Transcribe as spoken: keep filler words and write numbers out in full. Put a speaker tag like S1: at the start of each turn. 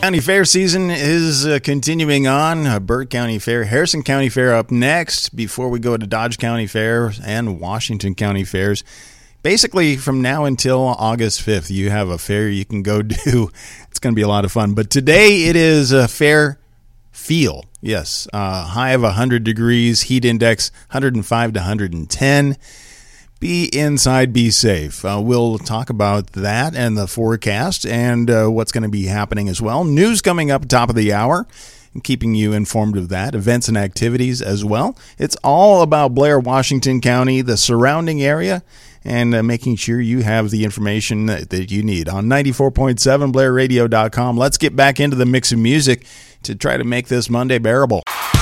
S1: County Fair season is uh, continuing on. Uh, Burt County Fair, Harrison County Fair up next before we go to Dodge County Fair and Washington County Fairs. Basically, from now until August fifth, you have a fair you can go do. It's going to be a lot of fun. But today it is a fair feel. Yes, uh, high of one hundred degrees, heat index one hundred five to one hundred ten. Be inside, be safe. Uh, we'll talk about that and the forecast and uh, what's going to be happening as well. News coming up top of the hour and keeping you informed of that. Events and activities as well. It's all about Blair, Washington County, the surrounding area, and uh, making sure you have the information that, that you need. On ninety-four point seven, blair radio dot com. Let's get back into the mix of music to try to make this Monday bearable.